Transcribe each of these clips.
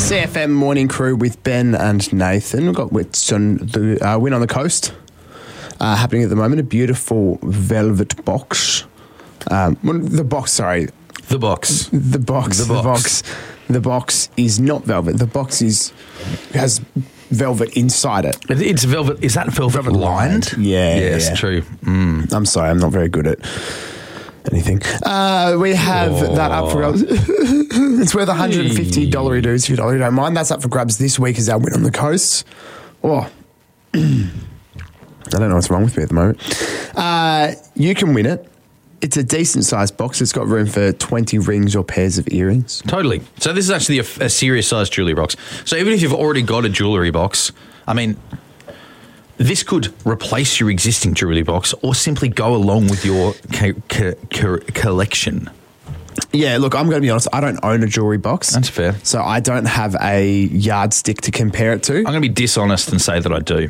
CFM Morning Crew with Ben and Nathan. We've got the Win on the Coast happening at the moment. A beautiful velvet box. The box is not velvet. The box has velvet inside it. It's velvet. Is that velvet lined? Yeah. Yes, yeah. true. I'm sorry, I'm not very good at anything. We have that up for grabs. It's worth $150 dues if you don't mind. That's up for grabs this week as our Win on the Coast. Oh, I don't know what's wrong with me at the moment. You can win it. It's a decent sized box. It's got room for 20 rings or pairs of earrings. Totally. So this is actually a serious sized jewellery box. So even if you've already got a jewellery box, I mean, this could replace your existing jewellery box or simply go along with your collection. Yeah, look, I'm going to be honest. I don't own a jewellery box. That's fair. So I don't have a yardstick to compare it to. I'm going to be dishonest and say that I do.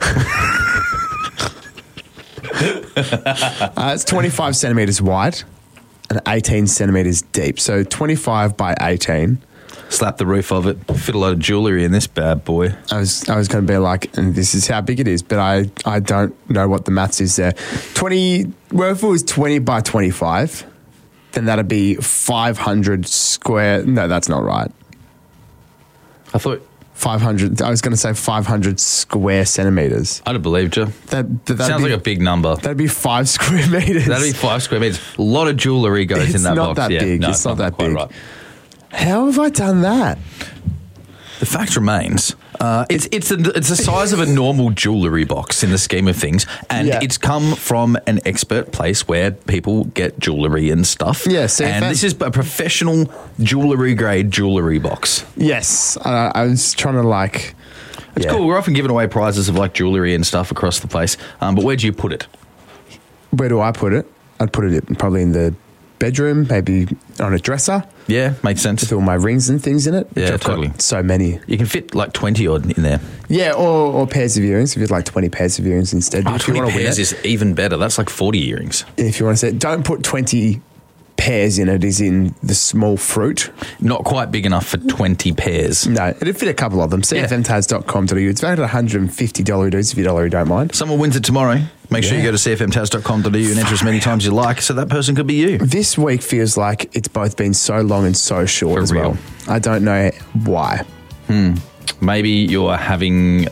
It's 25 centimetres wide and 18 centimetres deep. So 25 by 18. Slap the roof of it, fit a lot of jewellery in this bad boy. I was going to be like, and this is how big it is, but I don't know what the maths is there. Well, if it was 20 by 25, then that'd be 500 square. No, that's not right. I thought 500. I was going to say 500 square centimetres. I'd have believed you. That sounds like a big number. That'd be 5 square metres. That'd be 5 square metres. A lot of jewellery goes in that box. It's not that big. No, it's not that quite big. Right. How have I done that? The fact remains, it's the size of a normal jewellery box in the scheme of things, and it's come from an expert place where people get jewellery and stuff. Yeah, and this is a professional jewellery grade jewellery box. Yes, I was trying to It's cool. We're often giving away prizes of jewellery and stuff across the place. But where do you put it? Where do I put it? I'd put it probably in the bedroom, maybe on a dresser. Yeah, makes sense. With all my rings and things in it. Yeah, totally. Got so many. You can fit 20 odd in there. Yeah, or pairs of earrings. If you'd like 20 pairs of earrings instead. Oh, 20 pairs is even better. That's like 40 earrings. If you want to say, don't put 20 pairs in it, is in the small fruit. Not quite big enough for 20 pairs. No, it'd fit a couple of them. CFMTaz.com.au. It's valued at $150 dues if you don't mind. Someone wins it tomorrow. Make sure you go to CFMTaz.com.au and enter as many times as you like, so that person could be you. This week feels like it's both been so long and so short For as real. well. I don't know why. Maybe you're having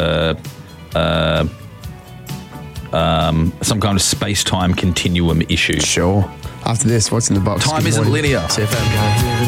some kind of space-time continuum issue. Sure. After this, what's in the box? Time Good isn't morning. linear. CFM.